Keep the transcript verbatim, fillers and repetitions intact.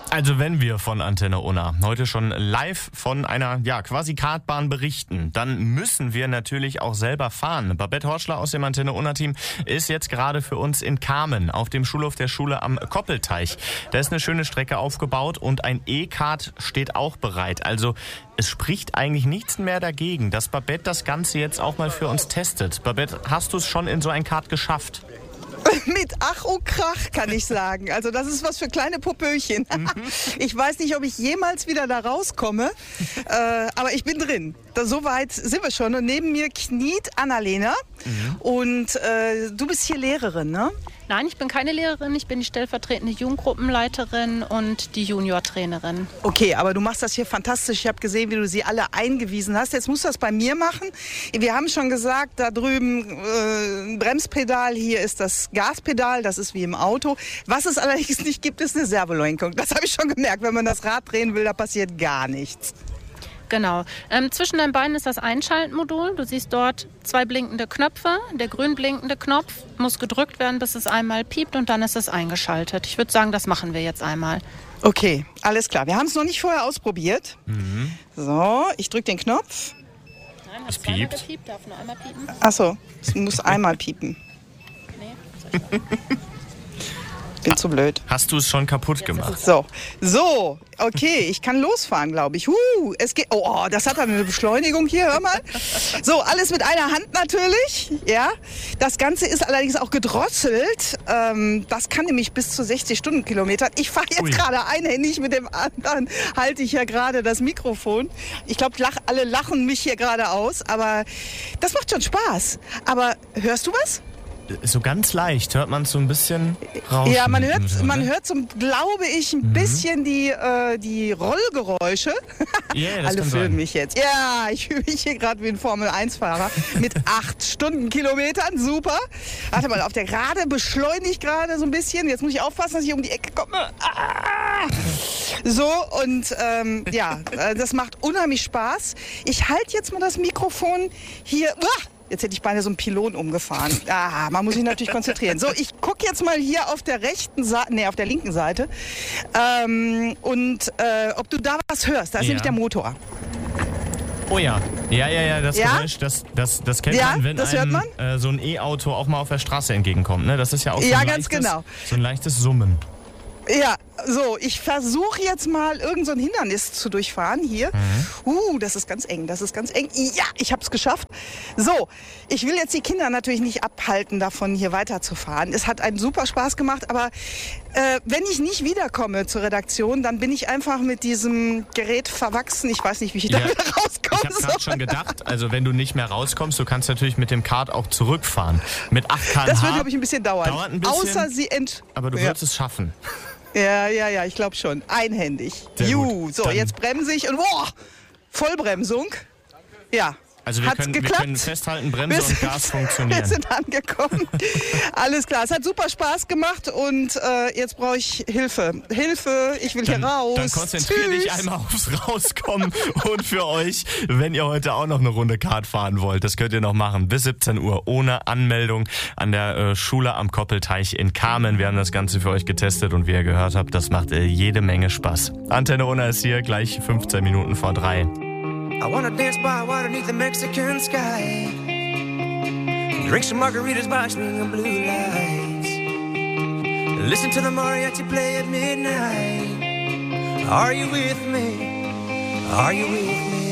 Also wenn wir von Antenne Unna heute schon live von einer, ja, quasi Kartbahn berichten, dann müssen wir natürlich auch selber fahren. Babette Horschler aus dem Antenne Unna-Team ist jetzt gerade für uns in Kamen auf dem Schulhof der Schule am Koppelteich. Da ist eine schöne Strecke aufgebaut und ein E-Kart steht auch bereit. Also es spricht eigentlich nichts mehr dagegen, dass Babette das Ganze jetzt auch mal für uns testet. Babette, hast du es schon in so ein Kart geschafft? Mit Ach und Krach, kann ich sagen. Also das ist was für kleine Popöchen. Mhm. Ich weiß nicht, ob ich jemals wieder da rauskomme, äh, aber ich bin drin. Da, so weit sind wir schon. Und neben mir kniet Annalena. Mhm. Und äh, du bist hier Lehrerin, ne? Nein, ich bin keine Lehrerin. Ich bin die stellvertretende Jugendgruppenleiterin und die Juniortrainerin. Okay, aber du machst das hier fantastisch. Ich habe gesehen, wie du sie alle eingewiesen hast. Jetzt musst du das bei mir machen. Wir haben schon gesagt, da drüben äh, ein Bremspedal, hier ist das Gaspedal, das ist wie im Auto. Was es allerdings nicht gibt, ist eine Servolenkung. Das habe ich schon gemerkt. Wenn man das Rad drehen will, da passiert gar nichts. Genau. Ähm, zwischen deinen Beinen ist das Einschaltmodul. Du siehst dort zwei blinkende Knöpfe. Der grün blinkende Knopf muss gedrückt werden, bis es einmal piept und dann ist es eingeschaltet. Ich würde sagen, das machen wir jetzt einmal. Okay, alles klar. Wir haben es noch nicht vorher ausprobiert. Mhm. So, ich drücke den Knopf. Nein, hat es piept. Gepiept, darf nur einmal piepen. Achso, es muss einmal piepen. Nee, bin zu blöd. Hast du es schon kaputt gemacht? So, so, okay, ich kann losfahren, glaube ich. Uh, es geht. Oh, das hat eine Beschleunigung hier, hör mal. So, alles mit einer Hand natürlich, ja. Das Ganze ist allerdings auch gedrosselt. Ähm, das kann nämlich bis zu sechzig Stundenkilometern. Ich fahre jetzt gerade einhändig, mit dem anderen halte ich ja gerade das Mikrofon. Ich glaube, lach, alle lachen mich hier gerade aus, aber das macht schon Spaß. Aber hörst du was? So ganz leicht hört man so ein bisschen raus. Ja, man hört, man hört so, glaube ich, ein mhm. bisschen die, äh, die Rollgeräusche. Yeah, das Alle kann filmen sein. mich jetzt. Ja, ich fühle mich hier gerade wie ein Formel eins Fahrer mit acht Stundenkilometern. Super. Warte mal, auf der Gerade beschleunigt gerade so ein bisschen. Jetzt muss ich aufpassen, dass ich um die Ecke komme. Ah! So, und ähm, ja, das macht unheimlich Spaß. Ich halte jetzt mal das Mikrofon hier. Uah! Jetzt hätte ich beinahe so einen Pylon umgefahren. Ah, man muss sich natürlich konzentrieren. So, ich gucke jetzt mal hier auf der rechten Seite, nee, auf der linken Seite. Ähm, und äh, ob du da was hörst. Da ist ja. nämlich der Motor. Oh ja, ja, ja, ja, das ja? Geräusch, das, das, das kennt ja, man, wenn das einem hört man? Äh, so ein E-Auto auch mal auf der Straße entgegenkommt. Ne? Das ist ja auch so, ja, ein, ganz leichtes, genau. so ein leichtes Summen. Ja, so, ich versuche jetzt mal irgend so ein Hindernis zu durchfahren hier. Mhm. Uh, das ist ganz eng, das ist ganz eng. Ja, ich habe es geschafft. So, ich will jetzt die Kinder natürlich nicht abhalten, davon hier weiterzufahren. Es hat einen super Spaß gemacht, aber äh, wenn ich nicht wiederkomme zur Redaktion, dann bin ich einfach mit diesem Gerät verwachsen. Ich weiß nicht, wie ich da ja. wieder rauskomme. Ich habe gerade schon gedacht, also wenn du nicht mehr rauskommst, du kannst natürlich mit dem Kart auch zurückfahren. Mit acht Kilometer pro Stunde. Das wird, glaube ich, ein bisschen dauern. Dauert ein bisschen, Außer sie ent... aber du ja. wirst es schaffen. Ja, ja, ja, ich glaube schon. Einhändig. Sehr Juhu. gut. So, Dann jetzt bremse ich und boah, Vollbremsung. Ja. Also wir Hat's können, wir geklappt? können festhalten, Bremse Wir und Gas funktionieren. Wir sind angekommen. Alles klar, es hat super Spaß gemacht und äh, jetzt brauche ich Hilfe. Hilfe, ich will dann, hier raus. Dann konzentriere dich einmal aufs Rauskommen und für euch, wenn ihr heute auch noch eine Runde Kart fahren wollt, das könnt ihr noch machen, bis siebzehn Uhr ohne Anmeldung an der äh, Schule am Koppelteich in Kamen. Wir haben das Ganze für euch getestet und wie ihr gehört habt, das macht äh, jede Menge Spaß. Antenne Unna ist hier, gleich fünfzehn Minuten vor drei. I wanna dance by water beneath the Mexican sky. Drink some margaritas by swinging blue lights. Listen to the mariachi play at midnight. Are you with me? Are you with me?